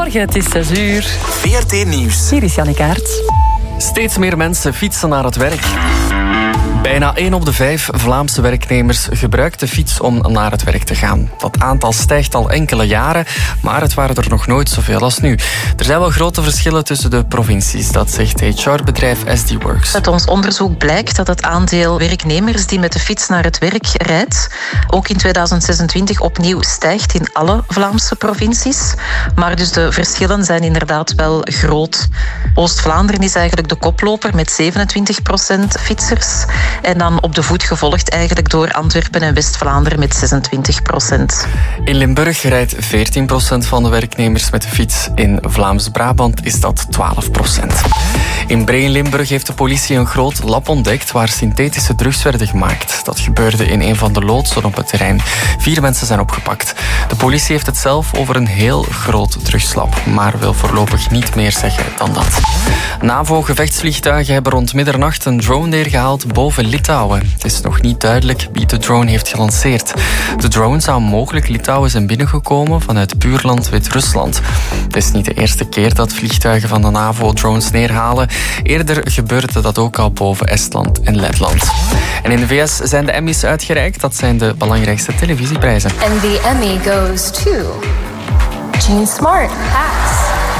Goedemorgen, het is 6:00. VRT Nieuws. Hier is Jannik Aerts. Steeds meer mensen fietsen naar het werk. Bijna 1 op de 5 Vlaamse werknemers gebruikt de fiets om naar het werk te gaan. Dat aantal stijgt al enkele jaren, maar het waren er nog nooit zoveel als nu. Er zijn wel grote verschillen tussen de provincies, dat zegt HR-bedrijf SD-Works. Uit ons onderzoek blijkt dat het aandeel werknemers die met de fiets naar het werk rijdt ook in 2026 opnieuw stijgt in alle Vlaamse provincies. Maar dus de verschillen zijn inderdaad wel groot. Oost-Vlaanderen is eigenlijk de koploper met 27% fietsers. En dan op de voet gevolgd eigenlijk door Antwerpen en West-Vlaanderen met 26%. In Limburg rijdt 14% van de werknemers met de fiets. In Vlaams-Brabant is dat 12%. In Bree-Limburg heeft de politie een groot lab ontdekt waar synthetische drugs werden gemaakt. Dat gebeurde in een van de loodsen op het terrein. 4 mensen zijn opgepakt. De politie heeft het zelf over een heel groot drugslab, maar wil voorlopig niet meer zeggen dan dat. NAVO-gevechtsvliegtuigen hebben rond middernacht een drone neergehaald boven Litouwen. Het is nog niet duidelijk wie de drone heeft gelanceerd. De drone zou mogelijk Litouwen zijn binnengekomen vanuit buurland Wit-Rusland. Het is niet de eerste keer dat vliegtuigen van de NAVO drones neerhalen. Eerder gebeurde dat ook al boven Estland en Letland. En in de VS zijn de Emmys uitgereikt. Dat zijn de belangrijkste televisieprijzen. And the Emmy goes to Jean Smart. Hacks.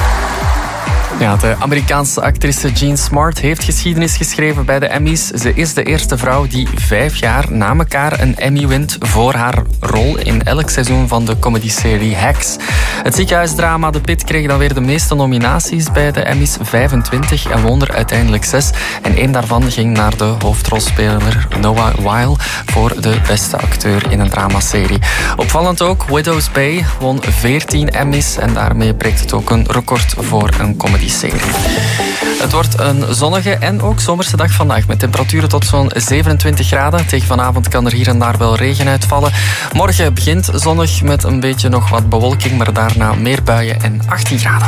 Ja, de Amerikaanse actrice Jean Smart heeft geschiedenis geschreven bij de Emmys. Ze is de eerste vrouw die 5 jaar na elkaar een Emmy wint voor haar rol in elk seizoen van de comedyserie Hacks. Het ziekenhuisdrama The Pit kreeg dan weer de meeste nominaties bij de Emmys, 25, en won er uiteindelijk 6. En 1 daarvan ging naar de hoofdrolspeler Noah Wyle voor de beste acteur in een dramaserie. Opvallend ook, Widow's Bay won 14 Emmys en daarmee breekt het ook een record voor een comedyserie. Het wordt een zonnige en ook zomerse dag vandaag met temperaturen tot zo'n 27 graden. Tegen vanavond kan er hier en daar wel regen uitvallen. Morgen begint zonnig met een beetje nog wat bewolking, maar daarna meer buien en 18 graden.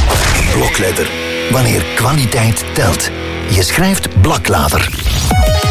Blokletter. Wanneer kwaliteit telt. Je schrijft Blaklader.